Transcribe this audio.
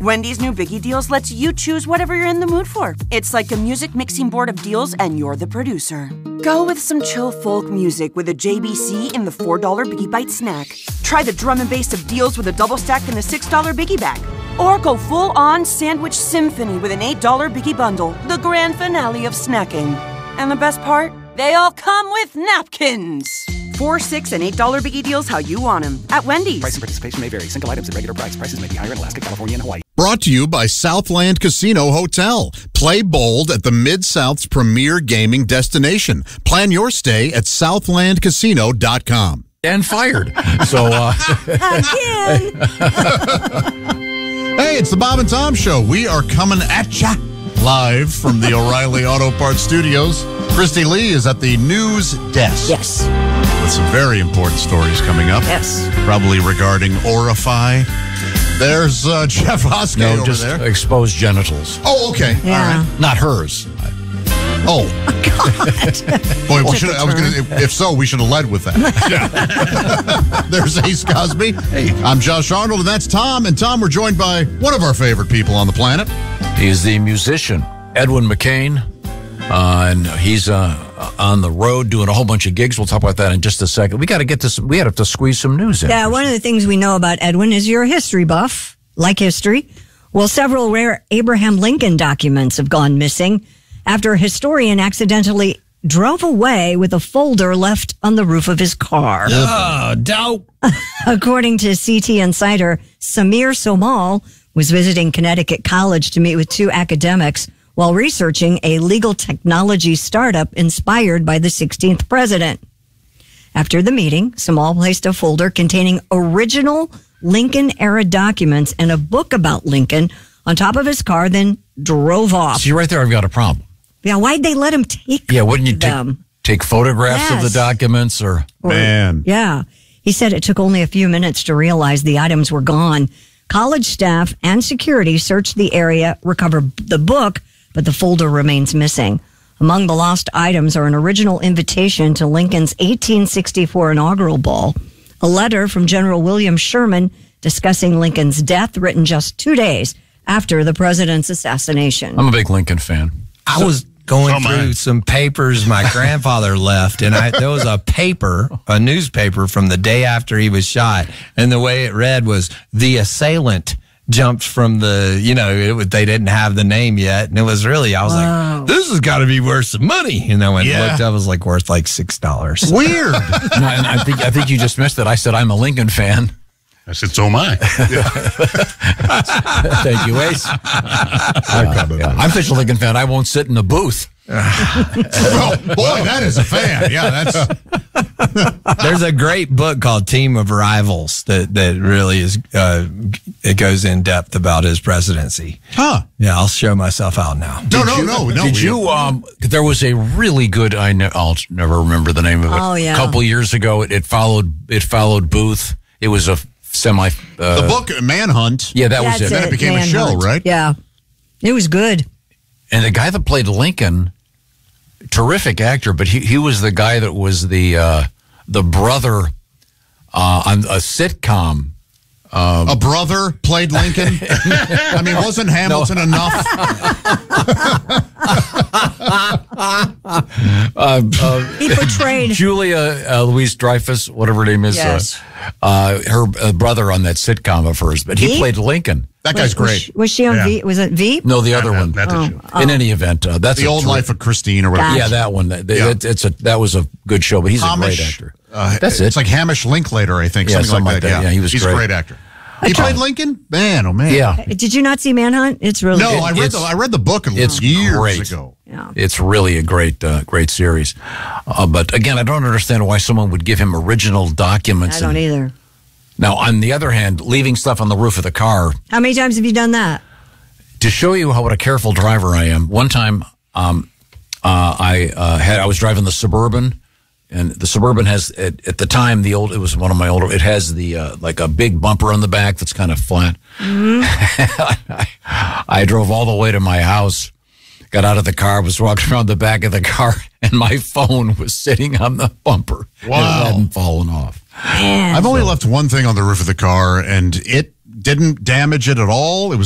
Wendy's new Biggie Deals lets you choose whatever you're in the mood for. It's like a music mixing board of deals, and you're the producer. Go with some chill folk music with a JBC in the $4 Biggie Bite snack. Try the drum and bass of deals with a double stack in the $6 Biggie Bag. Or go full-on sandwich symphony with an $8 Biggie Bundle, the grand finale of snacking. And the best part? They all come with napkins. $4, $6, and $8 Biggie Deals how you want them at Wendy's. Price and participation may vary. Single items at regular price. Prices may be higher in Alaska, California, and Hawaii. Brought to you by Southland Casino Hotel. Play bold at the Mid-South's premier gaming destination. Plan your stay at southlandcasino.com. And fired. So, Again. Hey, it's the Bob and Tom Show. We are coming at ya live from the O'Reilly Auto Parts Studios. Christy Lee is at the news desk. Yes. With some very important stories coming up. Yes. Probably regarding Orify. There's Jeff Hoskey no, over just there. exposed genitals. Oh, okay. Yeah. All right. Not hers. Oh. God. Boy, if so, we should have led with that. Yeah. There's Ace Cosby. Hey, I'm Josh Arnold, and that's Tom. And Tom, we're joined by one of our favorite people on the planet. He's the musician, Edwin McCain. And he's on the road doing a whole bunch of gigs. We'll talk about that in just a second. We got to get this. We have to squeeze some news in. Yeah, one of the things we know about Edwin is you're a history buff, like history. Well, several rare Abraham Lincoln documents have gone missing after a historian accidentally drove away with a folder left on the roof of his car. Oh, dope. According to CT Insider, Samir Somal was visiting Connecticut College to meet with two academics while researching a legal technology startup inspired by the 16th president. After the meeting, Somal placed a folder containing original Lincoln-era documents and a book about Lincoln on top of his car, then drove off. See, right there, I've got a problem. Yeah, why'd they let him take them? Yeah, wouldn't you take photographs of the Yes. documents? Or Man. Yeah. He said it took only a few minutes to realize the items were gone. College staff and security searched the area, recovered the book, but the folder remains missing. Among the lost items are an original invitation to Lincoln's 1864 inaugural ball, a letter from General William Sherman discussing Lincoln's death, written just 2 days after the president's assassination. I'm a big Lincoln fan. I was going through some papers my grandfather left, and there was a newspaper from the day after he was shot, and the way it read was, "The assailant jumped from the, they didn't have the name yet." And it was really, I was like, this has got to be worth some money. And I went and looked up, it was like worth like $6. Weird. No, and I think you just missed it. I said I'm a Lincoln fan. I said, so am I. Thank you, Ace. I'm such a Lincoln fan, I won't sit in the booth. Oh, boy, that is a fan. Yeah, that's... There's a great book called Team of Rivals that really is, it goes in depth about his presidency. Huh. Yeah, I'll show myself out now. No. Did you? There was a really good. I'll never remember the name of it. Oh, yeah. A couple years ago, it followed Booth. It was a semi. The book Manhunt. Yeah, that was it. Then it became a show, right? Yeah. It was good. And the guy that played Lincoln, terrific actor, but he was the guy that was the brother on a sitcom. A brother played Lincoln? I mean, wasn't Hamilton enough? He portrayed Julia Louis-Dreyfus, whatever her name is. Yes. Her brother on that sitcom of hers, but he Veep? played Lincoln. That guy's great. Was she on Veep? Was it Veep? No, the other one. In any event, that's The Old Life of Christine or whatever. Yeah, that one. That was a good show, but he's a great actor. That's it. It's like Hamish Linklater, I think. Yeah, something like that. Yeah, he was He's great. a great actor. He played Lincoln? Man, oh man. Yeah. Did you not see Manhunt? It's really No, good. I read the book years ago. Yeah. It's really a great series. But again, I don't understand why someone would give him original documents. I don't either. Now, on the other hand, leaving stuff on the roof of the car. How many times have you done that? To show you what a careful driver I am, one time I was driving the Suburban, and the Suburban has at the time it was one of my older. It has the like a big bumper on the back that's kind of flat. Mm-hmm. I drove all the way to my house, got out of the car, was walking around the back of the car, and my phone was sitting on the bumper. Wow. It hadn't fallen off. Man. I've only left one thing on the roof of the car, and it didn't damage it at all. It was